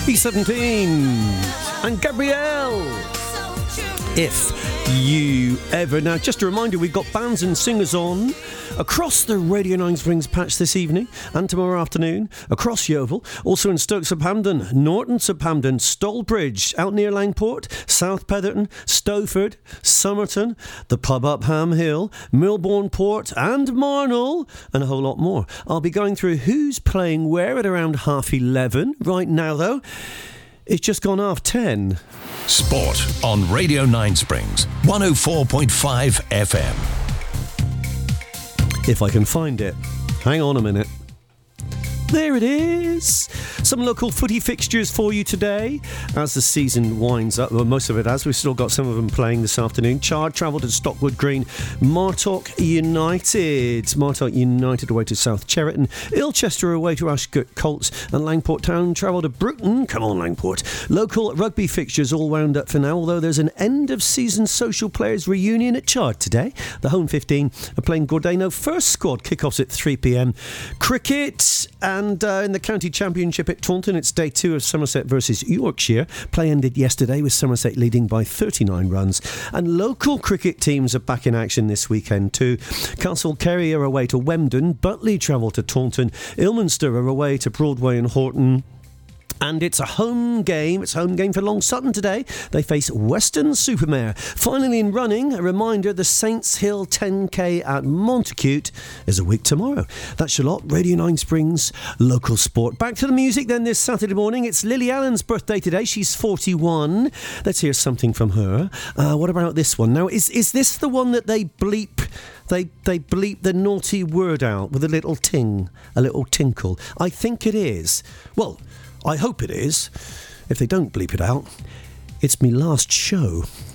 B17 and Gabrielle. If you ever. Now, just a reminder, we've got bands and singers on across the Radio 9 Springs patch this evening and tomorrow afternoon, across Yeovil, also in Stoke-Southampton, Norton-Southampton, Stolbridge, out near Langport, South Petherton, Stowford, Somerton, the pub up Ham Hill, Milbourne Port and Marnell, and a whole lot more. I'll be going through who's playing where at around 11:30. Right now, though, it's just gone 10:30. Sport on Radio 9 Springs, 104.5 FM. If I can find it. Hang on a minute. There it is. Some local footy fixtures for you today as the season winds up. Well, most of it has. We've still got some of them playing this afternoon. Chard travelled to Stockwood Green. Martock United away to South Cheriton. Ilchester away to Ashcote Colts. And Langport Town travelled to Bruton. Come on, Langport. Local rugby fixtures all wound up for now, although there's an end-of-season social players reunion at Chard today. The home 15 are playing Gordano first squad. Kickoffs at 3 p.m. Cricket and in the county championship at Taunton, it's day 2 of Somerset versus Yorkshire. Play ended yesterday with Somerset leading by 39 runs. And local cricket teams are back in action this weekend too. Castle Kerry are away to Wemden. Butley travel to Taunton. Ilminster are away to Broadway and Horton. And it's a home game. It's a home game for Long Sutton today. They face Weston-super-Mare. Finally in running, a reminder, the Saints Hill 10K at Montacute is a week tomorrow. That's your lot. Radio 9 Springs, local sport. Back to the music then this Saturday morning. It's Lily Allen's birthday today. She's 41. Let's hear something from her. What about this one? Now, is this the one that they bleep... They bleep the naughty word out with a little ting, a little tinkle? I think it is. Well, I hope it is. If they don't bleep it out, it's me last show.